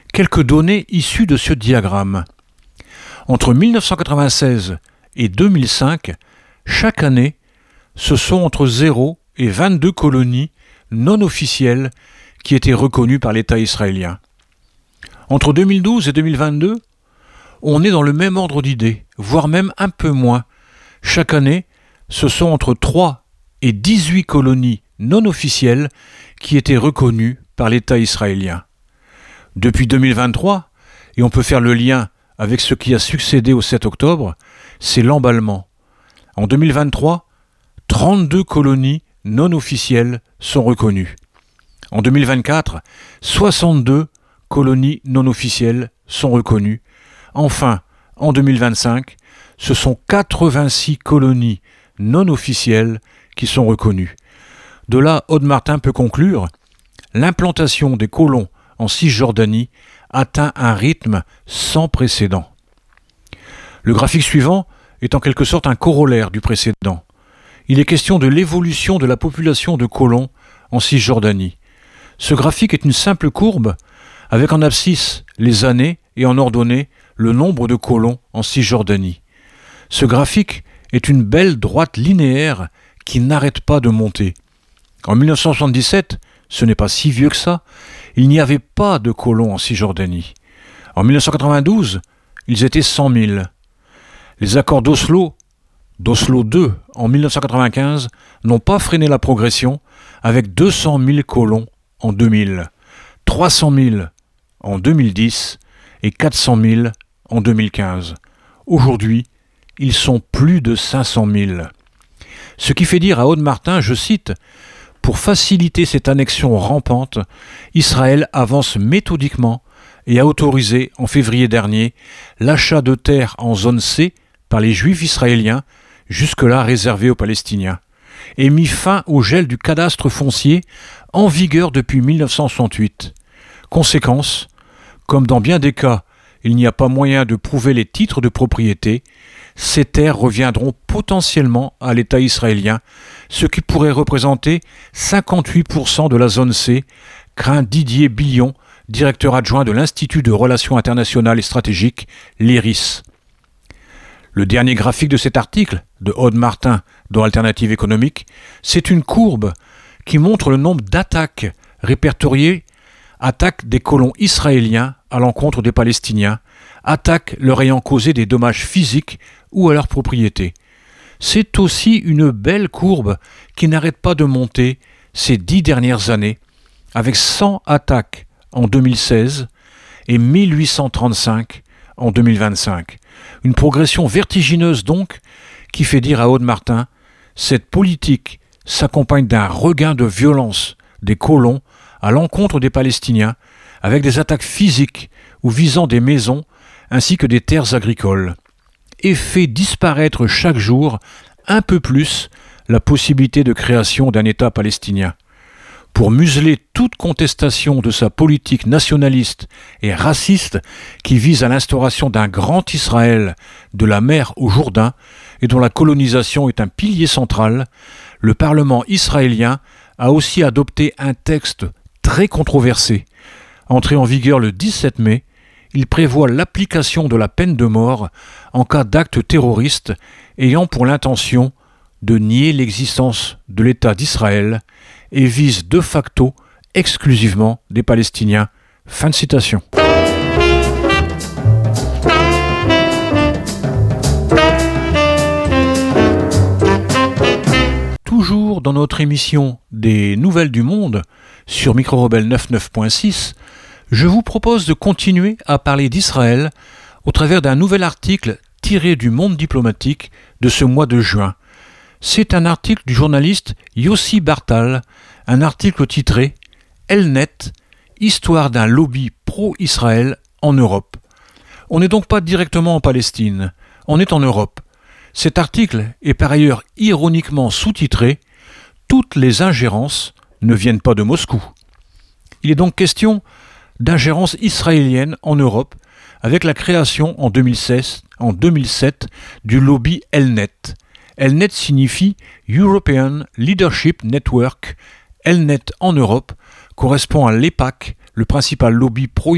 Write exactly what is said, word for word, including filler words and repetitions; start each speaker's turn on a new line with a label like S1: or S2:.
S1: Quelques données issues de ce diagramme. Entre mille neuf cent quatre-vingt-seize et deux mille cinq, chaque année, ce sont entre zéro et vingt-deux colonies non officielles qui étaient reconnues par l'État israélien. Entre deux mille douze et deux mille vingt-deux, on est dans le même ordre d'idées, voire même un peu moins. Chaque année, ce sont entre trois et dix-huit colonies non officielles qui étaient reconnues par l'État israélien. Depuis deux mille vingt-trois, et on peut faire le lien avec ce qui a succédé au sept octobre, c'est l'emballement. En deux mille vingt-trois, trente-deux colonies non officielles sont reconnues. En deux mille vingt-quatre, soixante-deux colonies non officielles sont reconnues. Enfin, en deux mille vingt-cinq, ce sont quatre-vingt-six colonies non officielles qui sont reconnues. De là, Aude Martin peut conclure « L'implantation des colons en Cisjordanie atteint un rythme sans précédent. » Le graphique suivant est en quelque sorte un corollaire du précédent. Il est question de l'évolution de la population de colons en Cisjordanie. Ce graphique est une simple courbe avec en abscisse les années et en ordonnée le nombre de colons en Cisjordanie. Ce graphique est une belle droite linéaire qui n'arrête pas de monter. En mille neuf cent soixante-dix-sept, ce n'est pas si vieux que ça, il n'y avait pas de colons en Cisjordanie. En mille neuf cent quatre-vingt-douze, ils étaient cent mille. Les accords d'Oslo, d'Oslo deux en mille neuf cent quatre-vingt-quinze, n'ont pas freiné la progression avec deux cent mille colons en deux mille, trois cent mille en deux mille dix et quatre cent mille en deux mille quinze. Aujourd'hui, ils sont plus de cinq cent mille. Ce qui fait dire à Aude Martin, je cite, « Pour faciliter cette annexion rampante, Israël avance méthodiquement et a autorisé en février dernier l'achat de terres en zone C par les Juifs israéliens, jusque-là réservées aux Palestiniens, et mis fin au gel du cadastre foncier en vigueur depuis mille neuf cent soixante-huit. Conséquence, comme dans bien des cas, il n'y a pas moyen de prouver les titres de propriété, ces terres reviendront potentiellement à l'État israélien, ce qui pourrait représenter cinquante-huit pour cent de la zone C, craint Didier Billon, directeur adjoint de l'Institut de Relations internationales et stratégiques, l'I R I S. Le dernier graphique de cet article, de Aude Martin dans Alternative économique, c'est une courbe qui montre le nombre d'attaques répertoriées, attaques des colons israéliens à l'encontre des Palestiniens, attaques leur ayant causé des dommages physiques ou à leur propriété. C'est aussi une belle courbe qui n'arrête pas de monter ces dix dernières années, avec cent attaques en deux mille seize et mille huit cent trente-cinq en deux mille vingt-cinq. Une progression vertigineuse donc, qui fait dire à Aude Martin, cette politique s'accompagne d'un regain de violence des colons à l'encontre des Palestiniens, avec des attaques physiques ou visant des maisons ainsi que des terres agricoles, et fait disparaître chaque jour un peu plus la possibilité de création d'un État palestinien. Pour museler toute contestation de sa politique nationaliste et raciste qui vise à l'instauration d'un grand Israël de la mer au Jourdain et dont la colonisation est un pilier central, le Parlement israélien a aussi adopté un texte très controversé. Entré en vigueur le dix-sept mai, il prévoit l'application de la peine de mort en cas d'acte terroriste ayant pour l'intention de nier l'existence de l'État d'Israël et vise de facto exclusivement des Palestiniens. Fin de citation. Toujours dans notre émission des Nouvelles du Monde sur Micro Rebelle quatre-vingt-neuf point six, je vous propose de continuer à parler d'Israël au travers d'un nouvel article tiré du Monde diplomatique de ce mois de juin. C'est un article du journaliste Yossi Bartal, un article titré « Elnet, histoire d'un lobby pro-Israël en Europe ». On n'est donc pas directement en Palestine, on est en Europe. Cet article est par ailleurs ironiquement sous-titré « Toutes les ingérences ne viennent pas de Moscou ». Il est donc question d'ingérence israélienne en Europe avec la création en deux mille seize, en deux mille sept du lobby Elnet. Elnet signifie European Leadership Network. Elnet en Europe correspond à l'E P A C, le principal lobby pro